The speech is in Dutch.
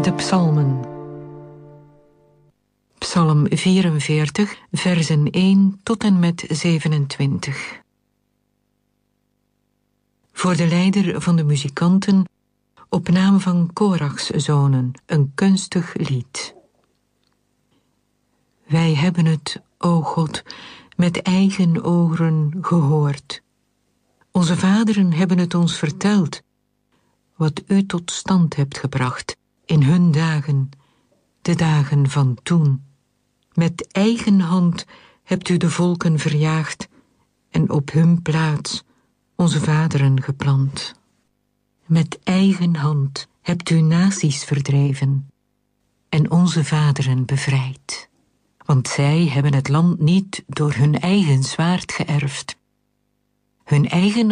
De psalmen. Psalm 44, versen 1 tot en met 27. Voor de leider van de muzikanten, op naam van Korachs zonen, een kunstig lied. Wij hebben het, o God, met eigen oren gehoord. Onze vaderen hebben het ons verteld, wat u tot stand hebt gebracht in hun dagen, de dagen van toen. Met eigen hand hebt u de volken verjaagd en op hun plaats onze vaderen geplant. Met eigen hand hebt u naties verdreven en onze vaderen bevrijd. Want zij hebben het land niet door hun eigen zwaard geërfd. Hun eigen